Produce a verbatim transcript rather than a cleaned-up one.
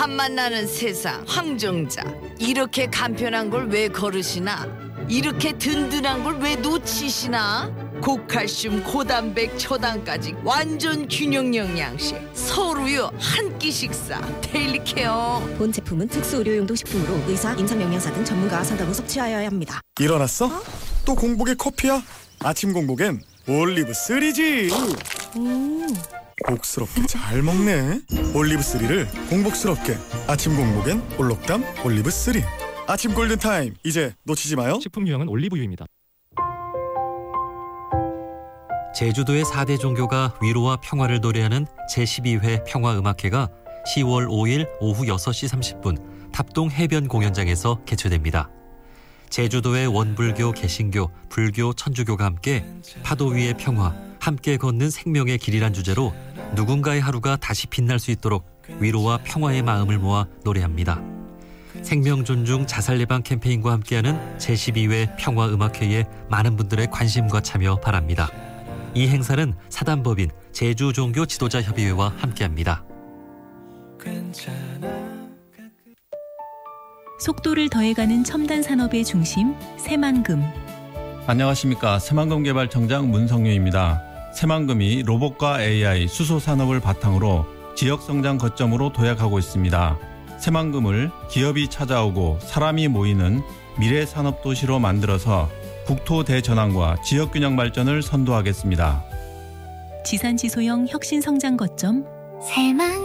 맛만 나는 세상 황정자. 이렇게 간편한 걸 왜 거르시나? 이렇게 든든한 걸 왜 놓치시나? 고칼슘 고단백 초당까지 완전 균형 영양식 서울우유 한 끼 식사 데일리케어. 본 제품은 특수 의료용도 식품으로 의사, 임상영양사 등 전문가와 상담 후 섭취하여야 합니다. 일어났어? 어? 또 공복에 커피야? 아침 공복엔 올리브 쓰리지. 음. 복스럽게 잘 먹네. 올리브 쓰리를 공복스럽게. 아침 공복엔 올록담 올리브 쓰리. 아침 골든타임 이제 놓치지 마요. 식품 유형은 올리브유입니다. 제주도의 사 대 종교가 위로와 평화를 노래하는 제십이 회 평화음악회가 시월 오일 오후 여섯 시 삼십 분 답동 해변 공연장에서 개최됩니다. 제주도의 원불교, 개신교, 불교, 천주교가 함께 파도 위의 평화, 함께 걷는 생명의 길이란 주제로 누군가의 하루가 다시 빛날 수 있도록 위로와 평화의 마음을 모아 노래합니다. 생명 존중 자살 예방 캠페인과 함께하는 제십이 회 평화음악회에 많은 분들의 관심과 참여 바랍니다. 이 행사는 사단법인 제주종교 지도자협의회와 함께합니다. 속도를 더해가는 첨단 산업의 중심 새만금. 안녕하십니까. 새만금 개발청장 문성유입니다. 새만금이 로봇과 에이아이, 수소 산업을 바탕으로 지역 성장 거점으로 도약하고 있습니다. 새만금을 기업이 찾아오고 사람이 모이는 미래 산업 도시로 만들어서 국토 대전환과 지역 균형 발전을 선도하겠습니다. 지산지소형 혁신 성장 거점 새만금.